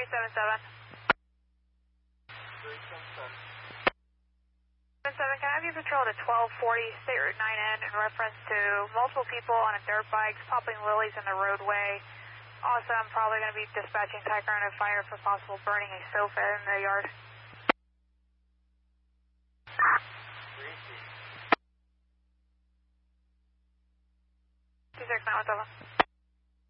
377. 7, can I have you patrol to 1240 State Route 9N in reference to multiple people on a dirt bikes popping lilies in the roadway? Also, I'm probably going to be dispatching Tycron Fire for possible burning a sofa in the yard. 26917.